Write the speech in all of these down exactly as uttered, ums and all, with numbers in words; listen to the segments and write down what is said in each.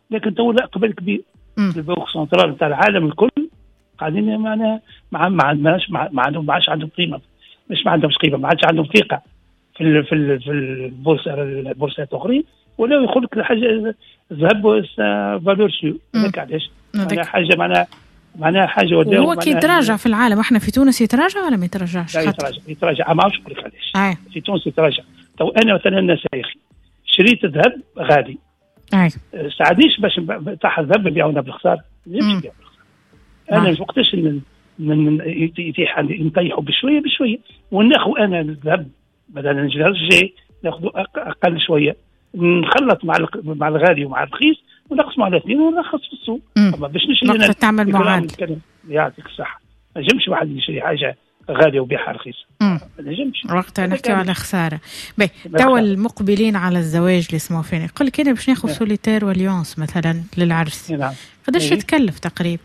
لكن تو لا قبل كبير. البنوك سنترال نتاع العالم الكل قاعدين معنا ما ما عندناش ما عندهم ما عادش عندهم قيمه، مش ما عندهمش قيمه، ما عادش عندهم ثقه في ال في ال في البورصه البورصات الاخرين، ولا يقول لك حاجه ذهب فالور سيو. هذاك علاش معناها حاجه معناها معناها حاجه ولا هو كي يتراجع في العالم. احنا في تونس يتراجع ولا ما يتراجعش؟ لا يتراجع يتراجع ما عرفتش نقول لك علاش. في تونس يتراجع. تو انا مثلا انا شيخي شريت الذهب غالي، اي ساعدنيش باش تاع الذهب نبيعونا بالخساره، نمشي نبيعو بالخساره. انا مش وقتاش يتيح عندي نطيحوا بشويه بشويه وناخذ انا الذهب بدل نجي الجاي ناخذ اقل شويه، نخلط مع مع الغالي ومع الرخيص ونقسموا على اثنين ونرخص في السوق. اما باش نشري انا تعمل معادله يعطيك الصحه. ما نجمش واحد يشري حاجه غاليه وبيعها رخيصه، ما نجمش وقتها نحكي على خساره. باهي توا المقبلين على الزواج اللي يسمعوا فيني يقول لك انا باش ناخذ سوليتير واليونس مثلا للعرس، نعم قداش تكلف تقريبا؟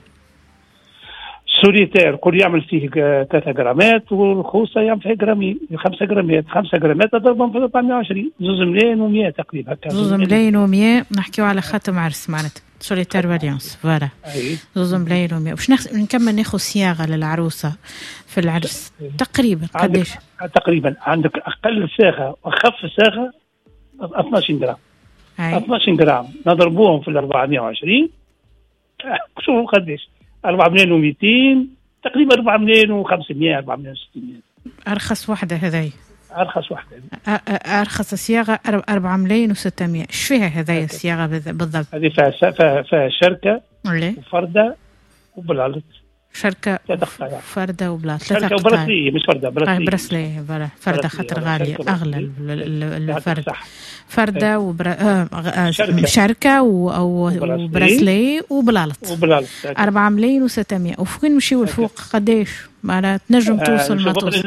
سوليتير كل يعمل فيه ثلاثة جرامات والخوصة يعمل فيه جرامين خمسة جرامات خمسة جرامات تضربهم في أربعمائة وعشرين زوز ملايين ومئة تقريبا. زوز ملايين ومئة نحكيو على خاتم عرس معناتها سوليتير واليونس فوالا زوز ملايين ومئة. باش نخ... نكمل ناخذ صياغة للعروسة في العرس تقريبا قداش؟ تقريبا عندك أقل صاغة وأخف صاغة اثناش جرام. اثناش جرام نضربوهم في أربعمائة وعشرين شوفوا قداش أربعة ملايين ومئتين تقريبا أربعة ملايين وخمسمائة أربعة ملايين وستمائة. أرخص واحدة هذي أرخص واحدة أرخص صياغة أربعة ملايين وستمائة. إيش فيها هذي الصياغة بالضبط؟ هذه فيها فيها شركة وفردة وبلالت. شركة فردة وبلالت ثلاثة شركة وبرسلية مش فردة برسلية. برسلية بلا فردة خاطر غالية أغلى الفرد. فردة وبر... آه شركة, شركة و... أو وبرسلي وبلالت أربعة ملايين وستمائة. وفين نمشيو الفوق قداش؟ ما تنجم توصل ما توصل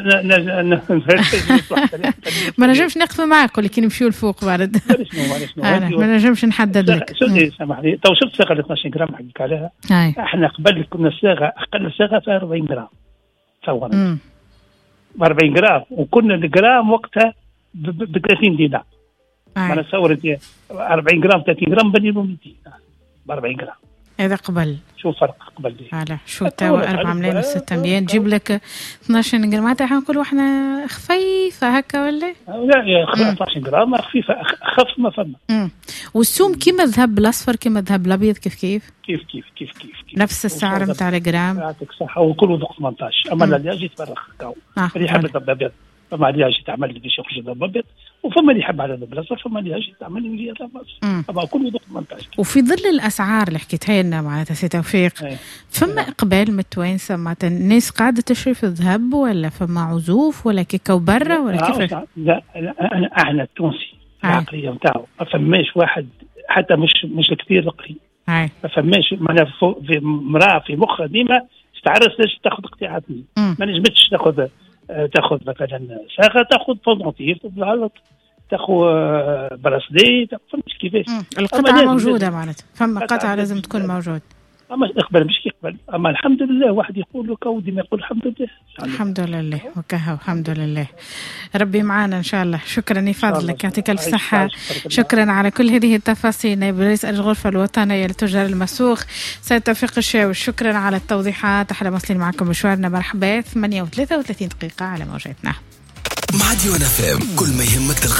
ما نجمش نقف معاك ولكن نمشيو الفوق بعد ما نجمش نحدد لك. شوفي سامحني تو شفت صاغة اثناش جرام حقك عليها. احنا قبل كنا الصاغة أقل صاغة فيها أربعين جرام تصور أربعين جرام وكنا الجرام وقتها ب ثلاثين دينار. ما نتصور انت أربعين جرام ثلاثين جرام بنينو مئتين ب أربعين جرام. هذا قبل شو فرق قبل دي على شو توا أربعة ملايين وستمائة نجيب لك اثناش جرام معناتها حنقولوا احنا خفيفه هكا ولا لا يا اثناش جرام خفيفه اخف ما فما. والسوم كيما الذهب الاصفر كيما الذهب الابيض كيف كيف كيف كيف كيف كيف, كيف. نفس السعر نتاع الجرام. يعطيك صحه وكله ذوق ثمانية عشر. اما اللي يجي تبرخ كاو اللي يحب الذهب الابيض فما اللي يجي تعمل لي باش يخرج الذهب الابيض وفما اللي يحب على الذهب الاصفر فما اللي يجي تعمل لي الذهب الاصفر. اما كله ذوق ثمانية عشر. وفي ظل الاسعار اللي حكيتها لنا معناتها سي توفيق فما اقبال من التوانسه معناتها الناس قاعده تشري في الذهب ولا فما عزوف ولا كيكو برا ولا كيف؟ لا انا احنا التونسي العقليه نتاعو ما فماش واحد حتى مش مش كثير رقي. ما فماش معناها في مراه في مخها ديما استعرس ليش تاخذ اقتطاعات ما نجمتش تاخذ تاخذ مثلا صاغه تاخذ فوندونتيف بالغلط تاخذ براسلي تاخذ مش كيفاش. القطعه موجوده معناتها فما قطعه لازم تكون موجود. اما اقبل مش يقبل اما الحمد لله واحد يقول لك ودي ما يقول الحمد لله الحمد لله وكهو الحمد لله ربي معانا ان شاء الله. شكرا يفضلك يعطيك الف صحه. شكرا على كل هذه التفاصيل نائب رئيس الغرفه الوطنيه للتجار المسوخ سيد توفيق الشاوي. شكرا على التوضيحات. احلى مواصلين معكم مشوارنا مرحبا ثمانية وثلاثين دقيقه على موجاتنا. مع ديوان اف ام كل ما يهمك